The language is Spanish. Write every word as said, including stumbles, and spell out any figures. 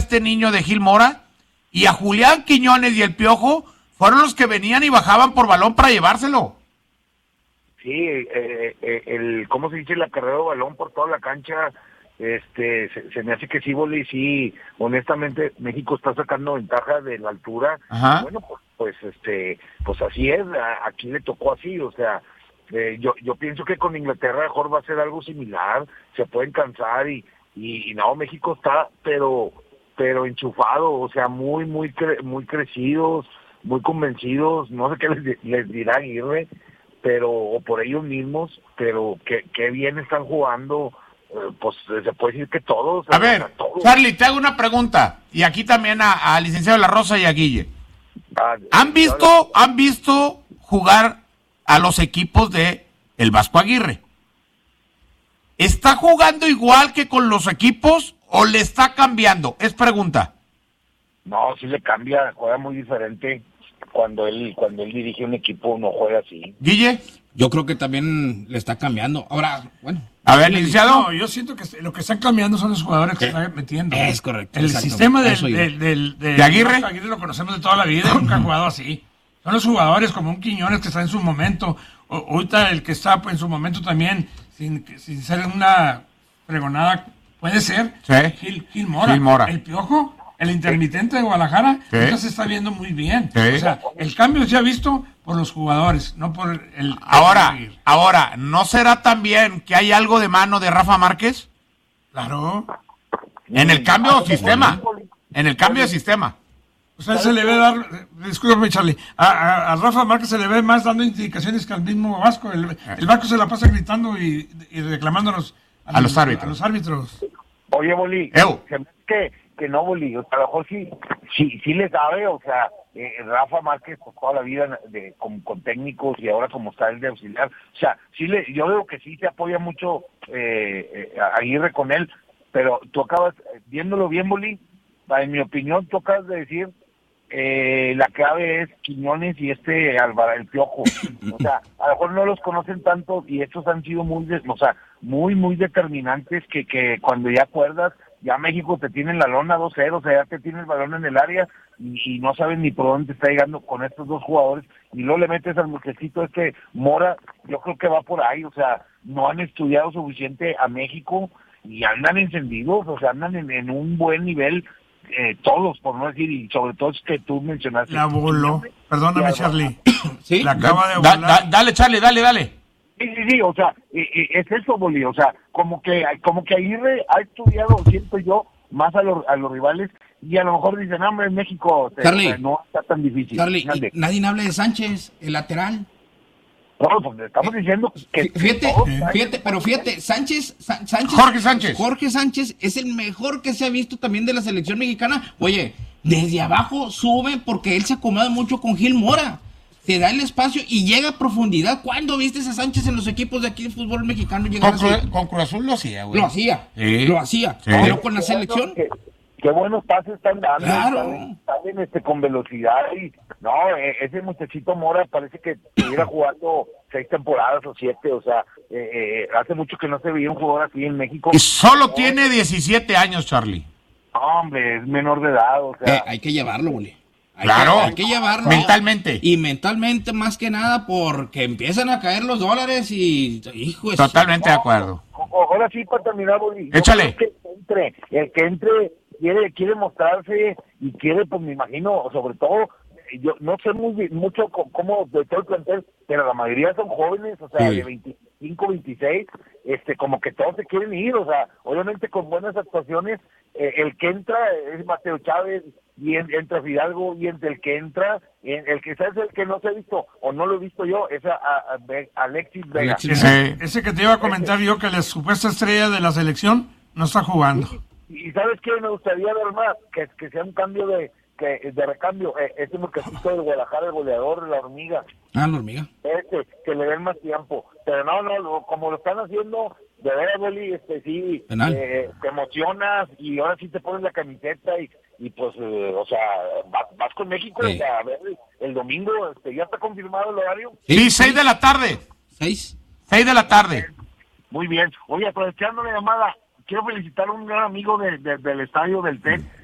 este niño de Gil Mora, y a Julián Quiñones y el Piojo fueron los que venían y bajaban por balón para llevárselo. Sí, eh, eh, el, ¿cómo se dice? La carrera de balón por toda la cancha, este, se, se me hace que sí, Boli, sí, honestamente, México está sacando ventaja de la altura. Ajá. Bueno, pues, pues, este, pues así es, a, aquí le tocó así, o sea, eh, yo, yo pienso que con Inglaterra mejor va a ser algo similar, se pueden cansar y, y, y no, México está, pero, pero enchufado, o sea, muy, muy, cre, muy crecidos, muy convencidos, no sé qué les, les dirá Aguirre, pero o por ellos mismos, pero que, que bien están jugando, eh, pues se puede decir que todos. A ver, todos. Charlie, te hago una pregunta, y aquí también a, a licenciado La Rosa y a Guille. Ah, ¿Han visto, han visto jugar a los equipos de el Vasco Aguirre? ¿Está jugando igual que con los equipos o le está cambiando? Es pregunta. No, sí le cambia, juega muy diferente. Cuando él cuando él dirige un equipo no juega así. Guille, yo creo que también le está cambiando. Ahora, bueno. A ver, licenciado. No, yo siento que lo que están cambiando son los jugadores que están metiendo. Es correcto. El sistema del, del, del, del, ¿De Aguirre? Aguirre lo conocemos de toda la vida, nunca ha jugado así. Son los jugadores como un Quiñones que está en su momento. O, ahorita el que está pues, en su momento también, sin, sin ser una pregonada, puede ser sí. Gil, Gil Mora. Gil Mora. El Piojo, el intermitente de Guadalajara, sí. eso se está viendo muy bien. Sí. O sea, el cambio se ha visto por los jugadores, no por el... Ahora, el ahora, ¿no será también que hay algo de mano de Rafa Márquez? Claro. En el cambio de sistema. En el cambio de sistema. O sea, se le ve dar, discúlpame Charlie, a, a, a Rafa Márquez se le ve más dando indicaciones que al mismo Vasco. El, el Vasco se la pasa gritando y, y reclamándonos a, a, los, los árbitros. a los árbitros. Oye, Boli, Ew. que, que no, Boli, o sea, a lo mejor sí, sí, sí le sabe, o sea, eh, Rafa Márquez pues, toda la vida de, con, con técnicos y ahora como está el de auxiliar, o sea, sí le, yo veo que sí se apoya mucho eh, eh, a Aguirre con él, pero tú acabas, viéndolo bien, Boli, en mi opinión, tú acabas de decir Eh, la clave es Quiñones y este Álvaro, el Piojo. O sea, a lo mejor no los conocen tanto y estos han sido muy, o sea, muy, muy determinantes que, que cuando ya acuerdas, ya México te tiene en la lona dos cero, o sea, ya te tiene el balón en el área y, y no saben ni por dónde te está llegando con estos dos jugadores y luego le metes al muchachito este Mora, yo creo que va por ahí, o sea, no han estudiado suficiente a México y andan encendidos, o sea, andan en, en un buen nivel. Eh, todos, por no decir, y sobre todo es que tú mencionaste. La voló, perdóname, Charlie. ¿Sí? La acaba de da, volar. Da, dale, Charlie, dale, dale. Sí, sí, sí, o sea, eh, eh, es eso, Boli, o sea, como que como que Aguirre ha estudiado, siento yo, más a los, a los rivales, y a lo mejor dicen, hombre, en México Charlie, o sea, no está tan difícil. Charlie, nadie habla de Sánchez, el lateral. No, pues estamos diciendo que... Fíjate, fíjate, pero fíjate, Sánchez, Sánchez... Jorge Sánchez. Jorge Sánchez es el mejor que se ha visto también de la selección mexicana. Oye, desde abajo sube porque él se acomoda mucho con Gil Mora. Te da el espacio y llega a profundidad. ¿Cuándo viste a Sánchez en los equipos de aquí de fútbol mexicano? Con, Cru con Cruz Azul lo hacía, güey. Lo hacía, sí. lo hacía. Sí. Pero con la selección... Qué, qué buenos pases están dando. Claro. Salen, salen este, con velocidad y... No, eh, ese muchachito Mora parece que estuviera jugando seis temporadas o siete, o sea, eh, eh, hace mucho que no se veía un jugador así en México. Y solo no, tiene diecisiete años, Charlie. No, hombre, es menor de edad, o sea... Eh, hay que llevarlo, Boli. Hay claro. Que, hay que llevarlo. Mentalmente. Y mentalmente más que nada porque empiezan a caer los dólares y... Hijo, totalmente no, de acuerdo. Ahora sí, para terminar, Boli. Échale. Que entre, el que entre quiere, quiere mostrarse y quiere, pues me imagino, sobre todo... Yo no sé muy, mucho cómo de todo el plantel, pero la mayoría son jóvenes, o sea, sí. de veinticinco, veintiséis, este, como que todos se quieren ir, o sea, obviamente con buenas actuaciones, eh, el que entra es Mateo Chávez, y en, entra Fidalgo, y entre el que entra, en, el que es el que no se ha visto, o no lo he visto yo, es a, a, a Alexis Vega. Alexis. Ese, ese que te iba a comentar yo, que la supuesta estrella de la selección no está jugando. Y, y ¿sabes qué? Me gustaría ver más, que, que sea un cambio de... que de recambio, eh, ese muchachito del Guadalajara, el goleador, la hormiga. Ah, la hormiga. Este, que le den más tiempo. Pero no, no, lo, como lo están haciendo, de veras, Boli, este, sí, eh, te emocionas y ahora sí te pones la camiseta y, y pues, eh, o sea, vas, vas con México, sí. O sea, a ver, el domingo, este, ¿ya está confirmado el horario? Sí, seis de la tarde. ¿Seis? Seis de la tarde. Muy bien. Oye, aprovechando la llamada, quiero felicitar a un gran amigo de, de, del estadio del T E C,